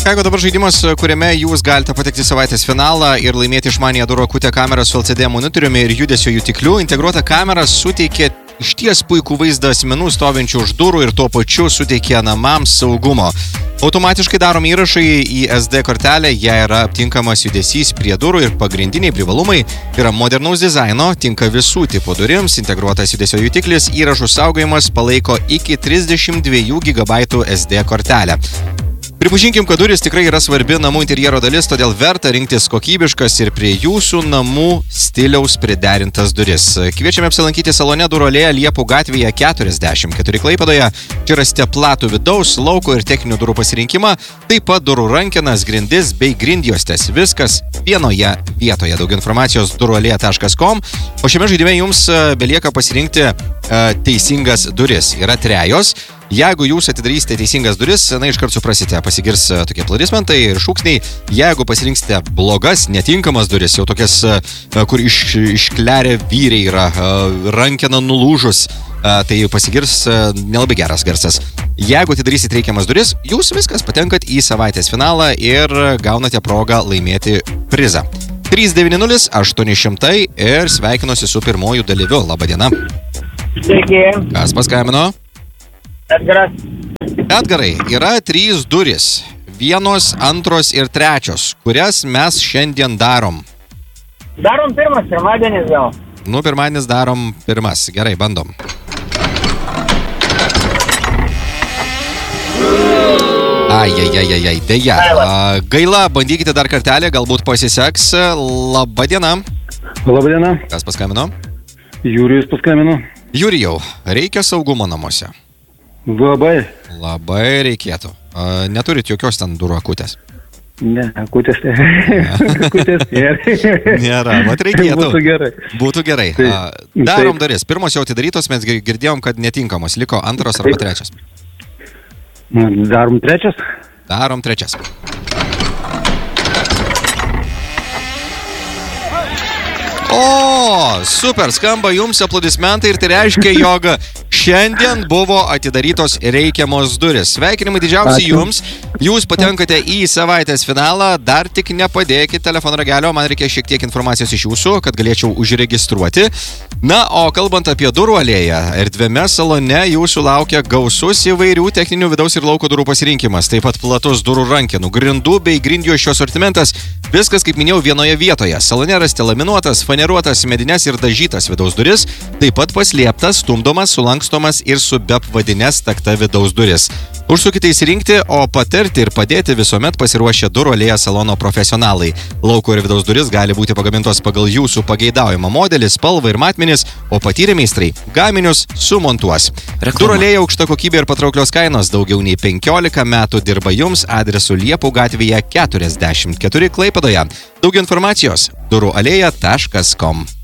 Kaigo dabar žaidimas, kuriame jūs galite patekti savaitės finalą ir laimėti išmanę durų akutę kamerą su LCD monitoriumi ir judesio jutikliu. Integruota kamera suteikia išties puikų vaizdą asmenų stovinčių už durų ir tuo pačiu suteikia namams saugumo. Automatiškai daromi įrašai į SD kortelę, jei yra aptinkamas judesys prie durų ir pagrindiniai privalumai yra modernaus dizaino, tinka visų tipų durims, integruotas judesio jutiklis, įrašų saugojimas palaiko iki 32 GB SD kortelę. Pripažinkim, kad durys tikrai yra svarbi namų interjero dalis, todėl verta rinktis kokybiškas ir prie jūsų namų stiliaus priderintas duris. Kviečiame apsilankyti salone Durų alėja Liepų gatvėje 44 Klaipėdoje. Čia rasite platų vidaus, lauko ir techninių durų pasirinkimą, taip pat durų rankenas, grindis bei grindjuostes. Viskas vienoje vietoje. Daug informacijos durualėja.com. O šiame žaidime jums belieka pasirinkti teisingas duris. Yra trejos. Jeigu jūs atidarysite teisingas duris, iškart suprasite, pasigirs tokie aplodismentai ir šūksniai. Jeigu pasirinksite blogas, netinkamas duris, jau tokias, kur išklerę vyriai yra, rankena nulūžus, tai pasigirs nelabai geras garsas. Jeigu atidarysite reikiamas duris, jūs viskas patenkat į savaitės finalą ir gaunate progą laimėti prizą. 390-800 ir sveikinuosi su pirmoju dalyviu. Labadiena. Sveiki. Kas paskambino? Edgaras. Edgarai, yra 3 durys. 1, 2 ir 3. Kurias mes šiandien darom? Darom pirmadienis gal. Pirmadienis darom pirmas. Gerai, bandom. Ai, deja. Gaila, bandykite dar kartelį, galbūt pasiseks. Labadiena. Labadiena. Kas paskambino? Jurijus paskambino. Jurijau, reikia saugumo namuose? Labai reikėtų. Neturit jokios ten durų akutės? Ne, akutės nėra, mat reikėtų. Būtų gerai. Tai, darom duris. Pirmos jau atidarytos, mes girdėjom, kad netinkamos. Liko 2 arba 3. Darom 3. Darom 3. O, super, skamba jums aplodismentai ir tai reiškia, jog šiandien buvo atidarytos reikiamos duris. Sveikinimai didžiausiai jums. Jūs patenkate į savaitės finalą. Dar tik nepadėkit telefono ragelio. Man reikia šiek tiek informacijos iš jūsų, kad galėčiau užregistruoti. Na, o kalbant apie Durų alėją, erdviame salone jūsų laukia gausus įvairių techninių vidaus ir lauko durų pasirinkimas. Taip pat platus durų rankenų, grindų bei grindjuosčių asortimentas. Viskas, kaip minėjau, vienoje vietoje. Salone rasite laminuotas, faneruotas, medines ir dažytas vidaus duris. Taip pat paslėptas, stumdomas, sulankstomas ir su beapvadinės takta vidaus duris. Užsukite įsirinkti, o patarti ir padėti visuomet pasiruošę Durų alėja salono profesionalai. Lauko ir vidaus duris gali būti pagamintos pagal jūsų pageidaujamą modelį, spalvą ir matmenis, o patyrę meistrai gaminius sumontuos. Durų alėja aukšta kokybė ir patrauklios kainos. Daugiau nei 15 metų dirba jums adresu Liepų gatvėje 44 Klaipėdoje. Daugiau informacijos durualėja.com.